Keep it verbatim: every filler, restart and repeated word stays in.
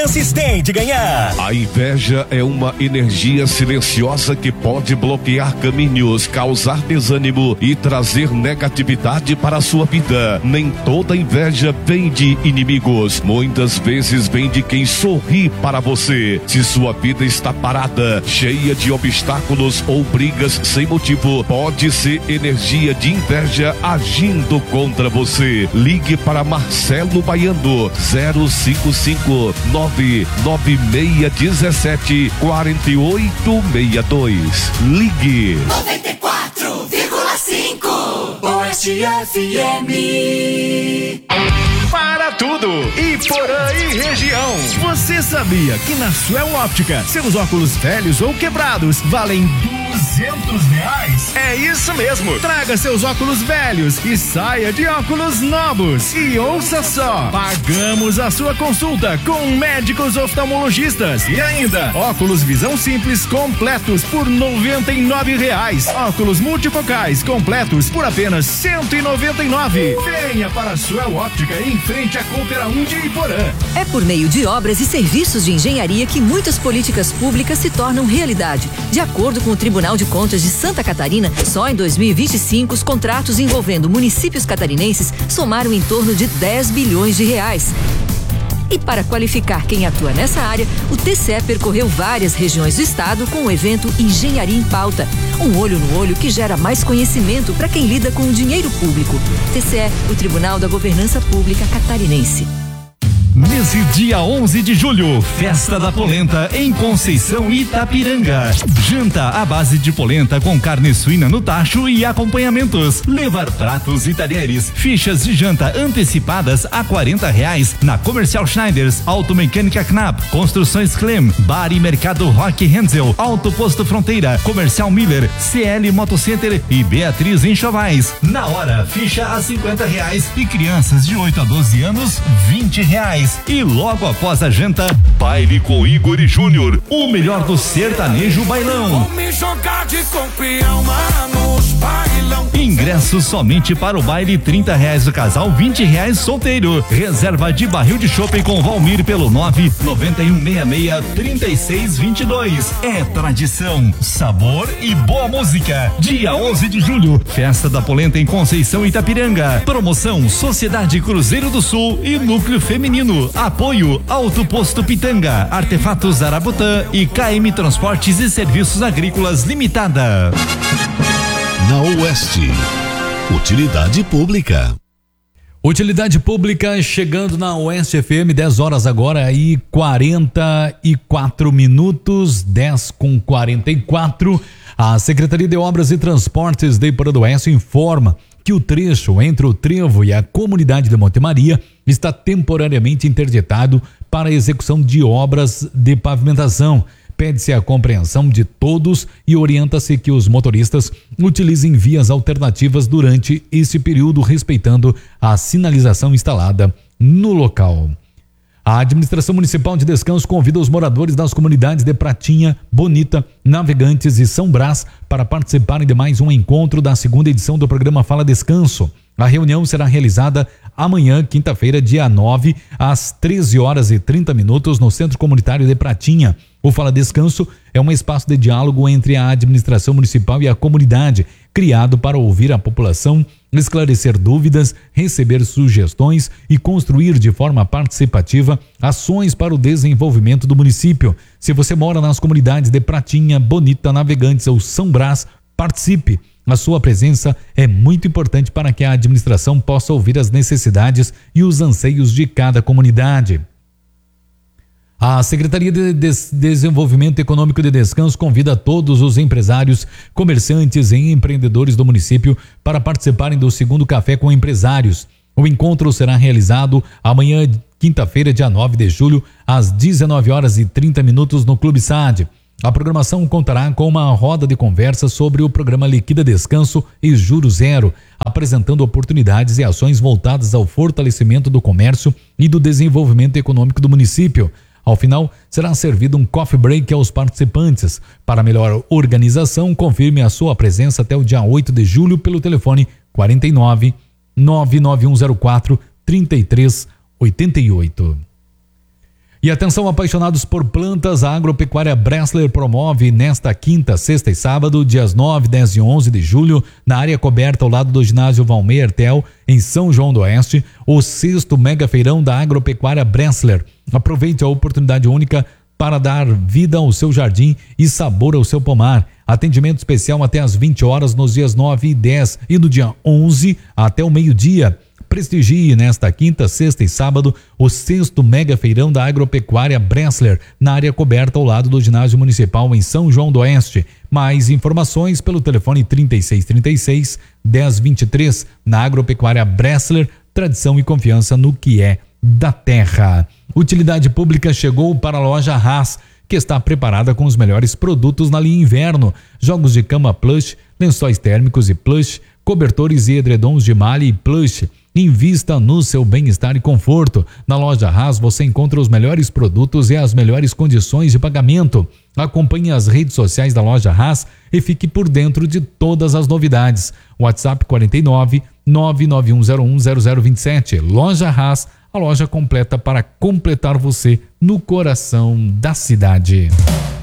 chances tem de ganhar. A inveja é uma energia silenciosa que pode bloquear caminhos, causar desânimo e trazer negatividade para a sua vida. Nem toda inveja vem de inimigos, muitas vezes vem de quem sorri para você. Se sua vida está parada, cheia de obstáculos ou brigas sem motivo, pode ser energia de inveja agindo contra você. Ligue para Marcelo Baiano, zero cinco cinco nove nove seis um sete quatro oito seis dois. Ligue noventa e quatro vírgula cinco Oeste F M. Para tudo, Iporã e região. Você sabia que na Suel Óptica, seus óculos velhos ou quebrados valem duzentos reais? É isso mesmo. Traga seus óculos velhos e saia de óculos novos. E ouça só, pagamos a sua consulta com médicos oftalmologistas. E ainda, óculos visão simples completos por noventa e nove reais. Óculos multifocais completos por apenas cento e noventa e nove. Venha para a Suel Óptica em frente à Coopera um de Iporã. É por meio de obras e serviços de engenharia que muitas políticas públicas se tornam realidade. De acordo com o Tribunal de Contas de Santa Catarina, só em dois mil e vinte e cinco os contratos envolvendo municípios catarinenses somaram em torno de dez bilhões de reais. E para qualificar quem atua nessa área, o T C E percorreu várias regiões do estado com o evento Engenharia em Pauta. Um olho no olho que gera mais conhecimento para quem lida com o dinheiro público. T C E, o Tribunal da Governança Pública Catarinense. Nesse dia onze de julho, Festa da Polenta em Conceição Itapiranga. Janta à base de polenta com carne suína no tacho e acompanhamentos. Levar pratos e talheres. Fichas de janta antecipadas a quarenta reais na Comercial Schneiders, Automecânica Knapp, Construções Clem, Bar e Mercado Rock Hensel, Auto Posto Fronteira, Comercial Miller, C L Motocenter e Beatriz Enxovais. Na hora, ficha a cinquenta reais e crianças de oito a doze anos, vinte reais. E logo após a janta, baile com Igor e Júnior, o melhor do sertanejo bailão. Me jogar de campeão, manos, bailão. Ingressos somente para o baile, trinta reais o casal, vinte reais solteiro. Reserva de barril de chopp com Valmir pelo nove nove um seis seis três seis dois dois. É tradição, sabor e boa música. Dia onze de julho, Festa da Polenta em Conceição Itapiranga. Promoção Sociedade Cruzeiro do Sul e Núcleo Feminino. Apoio Auto Posto Pitanga, Artefatos Arabutã e K M Transportes e Serviços Agrícolas Limitada. Na Oeste, utilidade pública. Utilidade pública chegando na Oeste F M, dez horas agora e quarenta e quatro minutos, dez com quarenta e quatro. A Secretaria de Obras e Transportes de Iporã do Oeste informa que o trecho entre o trevo e a comunidade de Monte Maria está temporariamente interditado para a execução de obras de pavimentação. Pede-se a compreensão de todos e orienta-se que os motoristas utilizem vias alternativas durante esse período, respeitando a sinalização instalada no local. A Administração Municipal de Descanso convida os moradores das comunidades de Pratinha, Bonita, Navegantes e São Brás para participarem de mais um encontro da segunda edição do programa Fala Descanso. A reunião será realizada amanhã, quinta-feira, dia nove, às treze horas e trinta minutos, no Centro Comunitário de Pratinha. O Fala Descanso é um espaço de diálogo entre a administração municipal e a comunidade, criado para ouvir a população, esclarecer dúvidas, receber sugestões e construir de forma participativa ações para o desenvolvimento do município. Se você mora nas comunidades de Pratinha, Bonita, Navegantes ou São Brás, participe. A sua presença é muito importante para que a administração possa ouvir as necessidades e os anseios de cada comunidade. A Secretaria de Desenvolvimento Econômico de Descanso convida todos os empresários, comerciantes e empreendedores do município para participarem do segundo Café com Empresários. O encontro será realizado amanhã, quinta-feira, dia nove de julho, às dezenove horas e trinta minutos no Clube S A D. A programação contará com uma roda de conversa sobre o programa Liquida Descanso e Juro Zero, apresentando oportunidades e ações voltadas ao fortalecimento do comércio e do desenvolvimento econômico do município. Ao final, será servido um coffee break aos participantes. Para melhor organização, confirme a sua presença até o dia oito de julho pelo telefone quarenta e nove, nove nove um zero quatro, trinta e três oitenta e oito. E atenção, apaixonados por plantas, a Agropecuária Bressler promove nesta quinta, sexta e sábado, dias nove, dez e onze de julho, na área coberta ao lado do ginásio Valmir Ertel, em São João do Oeste, o sexto mega feirão da Agropecuária Bressler. Aproveite a oportunidade única para dar vida ao seu jardim e sabor ao seu pomar. Atendimento especial até às vinte horas nos dias nove e dez e do dia onze até o meio-dia. Prestigie nesta quinta, sexta e sábado o sexto mega feirão da Agropecuária Bressler, na área coberta ao lado do ginásio municipal em São João do Oeste. Mais informações pelo telefone trinta e seis, trinta e seis, dez, vinte e três, na Agropecuária Bressler, tradição e confiança no que é da terra. Utilidade pública chegou para a loja Haas, que está preparada com os melhores produtos na linha inverno: jogos de cama plush, lençóis térmicos e plush, cobertores e edredons de malha e plush. Invista no seu bem-estar e conforto. Na loja Haas você encontra os melhores produtos e as melhores condições de pagamento. Acompanhe as redes sociais da loja Haas e fique por dentro de todas as novidades. WhatsApp quarenta e nove, nove nove um zero um zero zero dois sete. Loja Haas, a loja completa para completar você no coração da cidade.